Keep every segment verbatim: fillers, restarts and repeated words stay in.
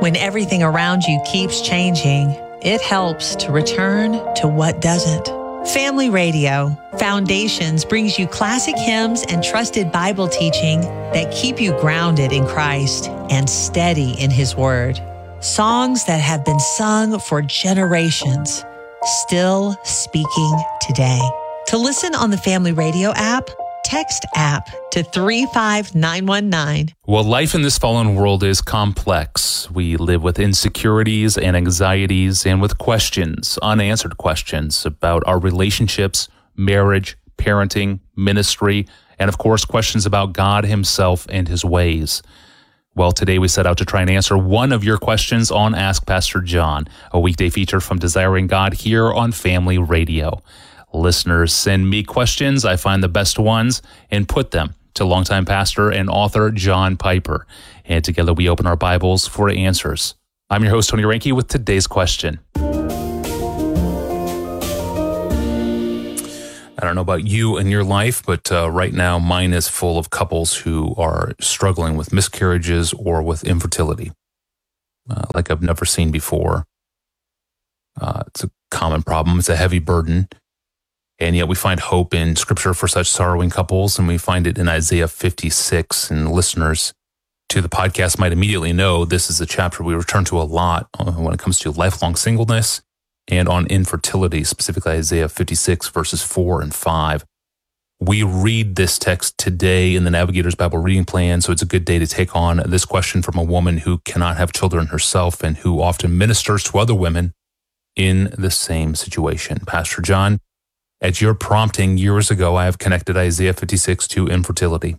When everything around you keeps changing, it helps to return to what doesn't. Family Radio Foundations brings you classic hymns and trusted Bible teaching that keep you grounded in Christ and steady in His Word. Songs that have been sung for generations, still speaking today. To listen on the Family Radio app, text app to three five nine one nine. Well, life in this fallen world is complex. We live with insecurities and anxieties and with questions, unanswered questions about our relationships, marriage, parenting, ministry, and of course, questions about God Himself and His ways. Well, today we set out to try and answer one of your questions on Ask Pastor John, a weekday feature from Desiring God here on Family Radio. Listeners send me questions, I find the best ones, and put them to longtime pastor and author John Piper. And together we open our Bibles for answers. I'm your host, Tony Reinke, with today's question. I don't know about you and your life, but uh, right now mine is full of couples who are struggling with miscarriages or with infertility, uh, like I've never seen before. Uh, it's a common problem. It's a heavy burden. And yet we find hope in Scripture for such sorrowing couples, and we find it in Isaiah fifty-six. And listeners to the podcast might immediately know this is a chapter we return to a lot when it comes to lifelong singleness and on infertility, specifically Isaiah fifty-six, verses four and five. We read this text today in the Navigator's Bible Reading Plan, so it's a good day to take on this question from a woman who cannot have children herself and who often ministers to other women in the same situation. Pastor John, at your prompting years ago, I have connected Isaiah fifty-six to infertility.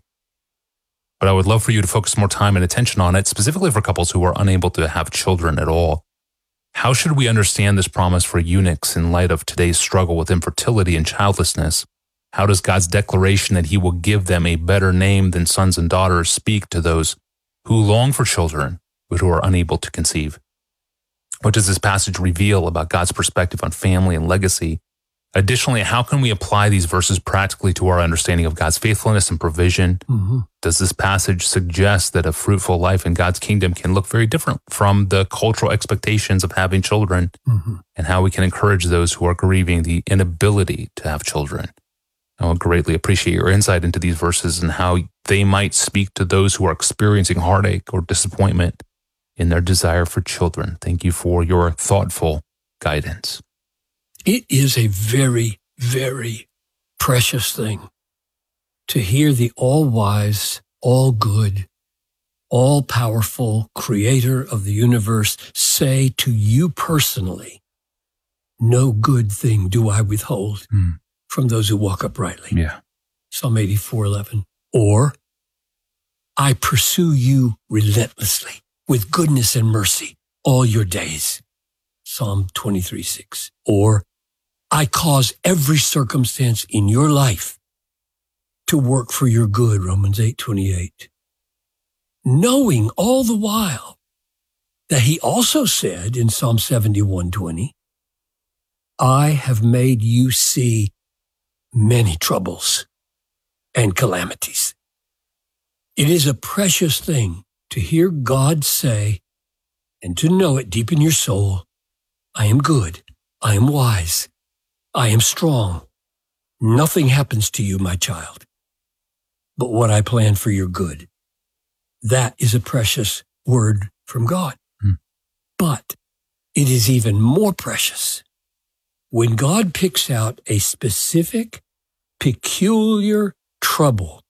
But I would love for you to focus more time and attention on it, specifically for couples who are unable to have children at all. How should we understand this promise for eunuchs in light of today's struggle with infertility and childlessness? How does God's declaration that He will give them a better name than sons and daughters speak to those who long for children but who are unable to conceive? What does this passage reveal about God's perspective on family and legacy? Additionally, how can we apply these verses practically to our understanding of God's faithfulness and provision? Mm-hmm. Does this passage suggest that a fruitful life in God's kingdom can look very different from the cultural expectations of having children? Mm-hmm. And how we can encourage those who are grieving the inability to have children? I would greatly appreciate your insight into these verses and how they might speak to those who are experiencing heartache or disappointment in their desire for children. Thank you for your thoughtful guidance. It is a very, very precious thing to hear the all-wise, all-good, all-powerful Creator of the universe say to you personally, "No good thing do I withhold mm. from those who walk uprightly." Yeah. Psalm eighty-four eleven. Or, "I pursue you relentlessly with goodness and mercy all your days." Psalm twenty-three six. Or, "I cause every circumstance in your life to work for your good." Romans eight twenty-eight. Knowing all the while that He also said in Psalm seventy-one twenty, "I have made you see many troubles and calamities." It is a precious thing to hear God say, and to know it deep in your soul, "I am good, I am wise, I am strong. Nothing happens to you, my child, but what I plan for your good." That is a precious word from God. Hmm. But it is even more precious when God picks out a specific, peculiar trouble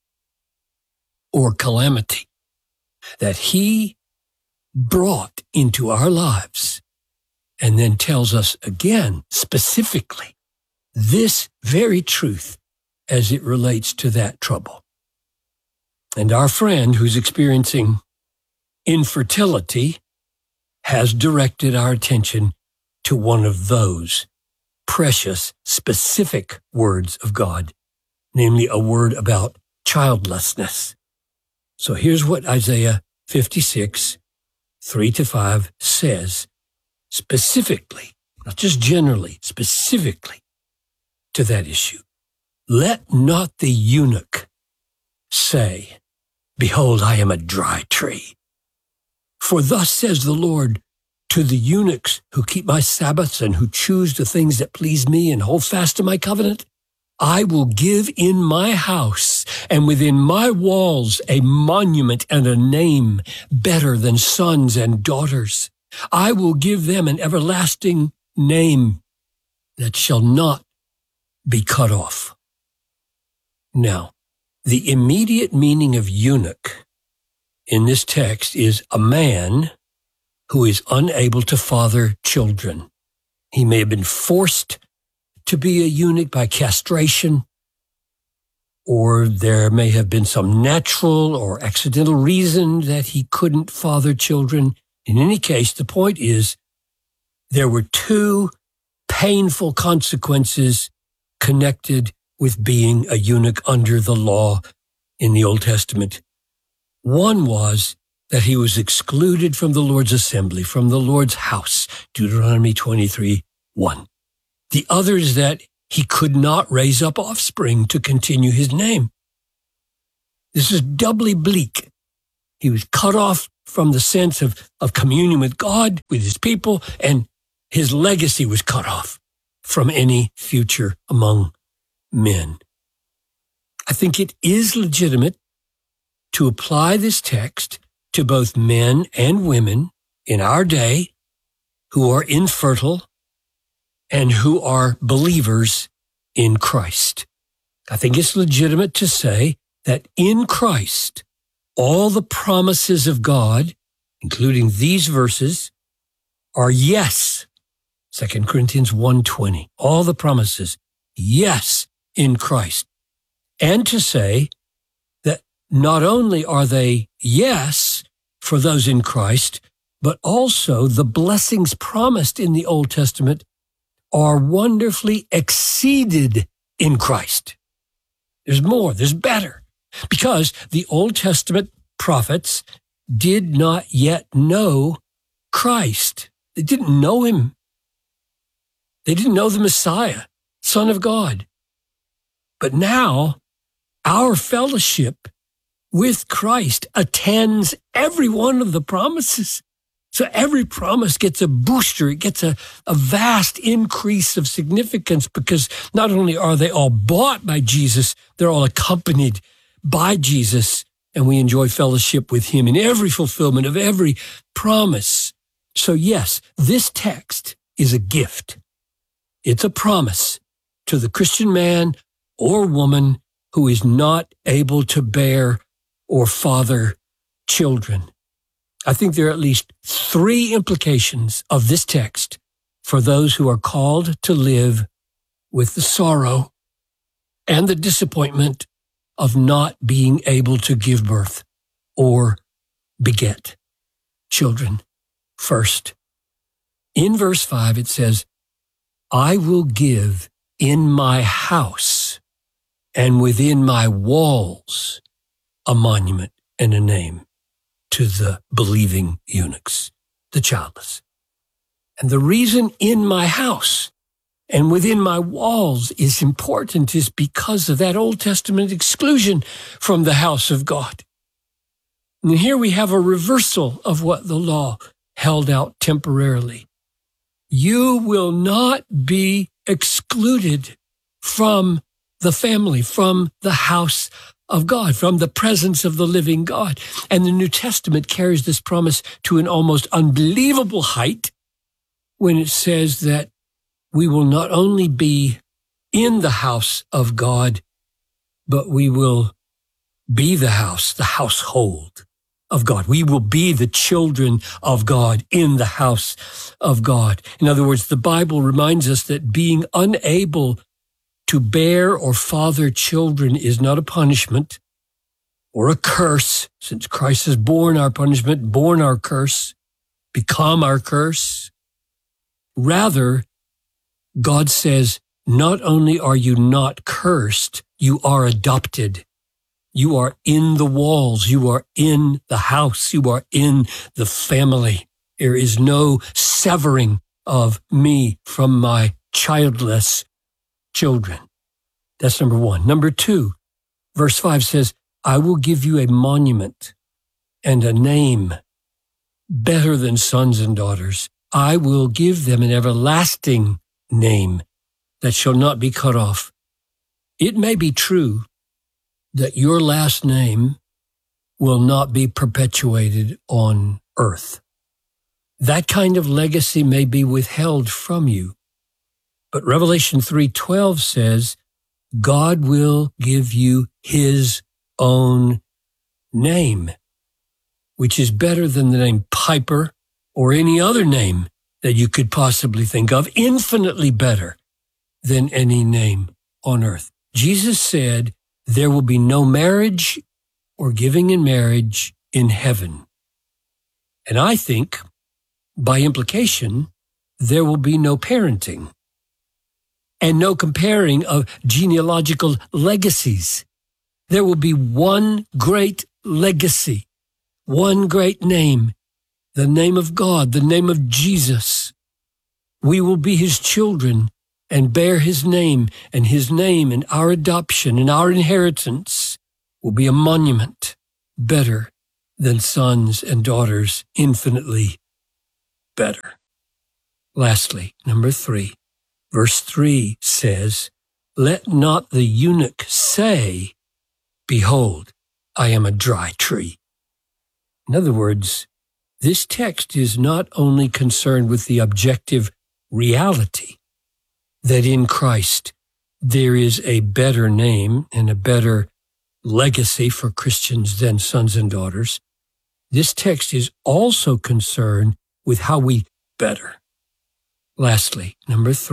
or calamity that He brought into our lives and then tells us again specifically this very truth as it relates to that trouble. And our friend who's experiencing infertility has directed our attention to one of those precious, specific words of God, namely a word about childlessness. So here's what Isaiah fifty-six, three to five says, specifically, not just generally, specifically to that issue. "Let not the eunuch say, 'Behold, I am a dry tree,' For thus says the Lord, to the eunuchs who keep my Sabbaths and who choose the things that please me and hold fast to my covenant, I will give in my house and within my walls a monument and a name better than sons and daughters. I will give them an everlasting name that shall not be cut off. Now, the immediate meaning of eunuch in this text is a man who is unable to father children. He may have been forced to be a eunuch by castration, or there may have been some natural or accidental reason that he couldn't father children. In any case, the point is there were two painful consequences connected with being a eunuch under the law in the Old Testament. One was that he was excluded from the Lord's assembly, from the Lord's house, Deuteronomy twenty-three one. The other is that he could not raise up offspring to continue his name. This is doubly bleak. He was cut off from the sense of, of communion with God, with his people, and his legacy was cut off from any future among men. I think it is legitimate to apply this text to both men and women in our day who are infertile and who are believers in Christ. I think it's legitimate to say that in Christ, all the promises of God, including these verses, are yes. Second Corinthians one twenty, all the promises, yes, in Christ. And to say that not only are they yes for those in Christ, but also the blessings promised in the Old Testament are wonderfully exceeded in Christ. There's more, there's better, because the Old Testament prophets did not yet know Christ. They didn't know him. They didn't know the Messiah, Son of God. But now our fellowship with Christ attends every one of the promises. So every promise gets a booster. It gets a, a vast increase of significance because not only are they all bought by Jesus, they're all accompanied by Jesus, and we enjoy fellowship with him in every fulfillment of every promise. So yes, this text is a gift. It's a promise to the Christian man or woman who is not able to bear or father children. I think there are at least three implications of this text for those who are called to live with the sorrow and the disappointment of not being able to give birth or beget children. First, in verse five, it says, I will give in my house and within my walls a monument and a name to the believing eunuchs, the childless. And the reason in my house and within my walls is important is because of that Old Testament exclusion from the house of God. And here we have a reversal of what the law held out temporarily. You will not be excluded from the family, from the house of God, from the presence of the living God. And the New Testament carries this promise to an almost unbelievable height when it says that we will not only be in the house of God, but we will be the house, the household of God. We will be the children of God in the house of God. In other words, the Bible reminds us that being unable to bear or father children is not a punishment or a curse, since Christ has borne our punishment, borne our curse, become our curse. Rather, God says, not only are you not cursed, you are adopted. You are in the walls. You are in the house. You are in the family. There is no severing of me from my childless children. That's number one. Number two, verse five says, I will give you a monument and a name better than sons and daughters. I will give them an everlasting name that shall not be cut off. It may be true that your last name will not be perpetuated on earth. That kind of legacy may be withheld from you. But Revelation three twelve says, God will give you his own name, which is better than the name Piper or any other name that you could possibly think of, infinitely better than any name on earth. Jesus said there will be no marriage or giving in marriage in heaven. And I think, by implication, there will be no parenting and no comparing of genealogical legacies. There will be one great legacy, one great name, the name of God, the name of Jesus. We will be his children and bear his name, and his name and our adoption and our inheritance will be a monument better than sons and daughters, infinitely better. Lastly, number three, verse three says, let not the eunuch say, behold, I am a dry tree. In other words, this text is not only concerned with the objective reality that in Christ there is a better name and a better legacy for Christians than sons and daughters. This text is also concerned with how we better. Lastly, number three.